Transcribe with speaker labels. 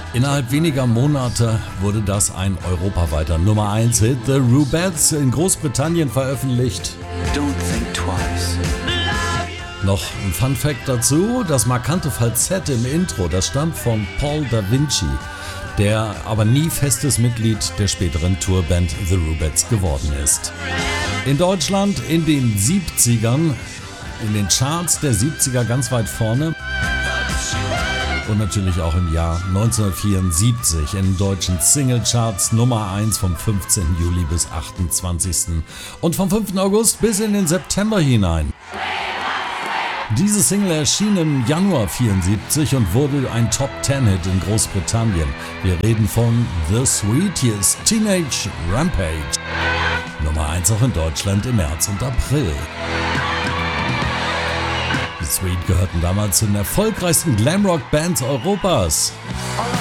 Speaker 1: Innerhalb weniger Monate wurde das ein europaweiter Nummer 1 Hit. The Rubettes in Großbritannien veröffentlicht.
Speaker 2: Don't think twice.
Speaker 1: Noch ein Fun Fact dazu: Das markante Falsett im Intro, das stammt von Paul Da Vinci, der aber nie festes Mitglied der späteren Tourband The Rubettes geworden ist. In Deutschland in den 70ern, in den Charts der 70er ganz weit vorne. Und natürlich auch im Jahr 1974 in deutschen Singlecharts Nummer 1 vom 15. Juli bis 28. und vom 5. August bis in den September hinein. Diese Single erschien im Januar 74 und wurde ein Top-10-Hit in Großbritannien. Wir reden von The Sweetest Teenage Rampage. Nummer 1 auch in Deutschland im März und April. Die Sweet gehörten damals zu den erfolgreichsten Glamrock-Bands Europas.